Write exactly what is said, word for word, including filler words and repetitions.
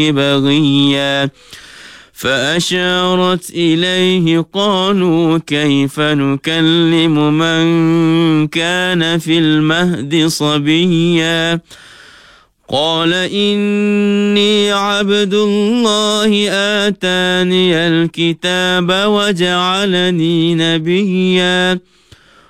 بغيا فأشارت إليه قالوا كيف نكلم من كان في المهد صبيا قال إني عبد الله آتاني الكتاب وجعلني نبيا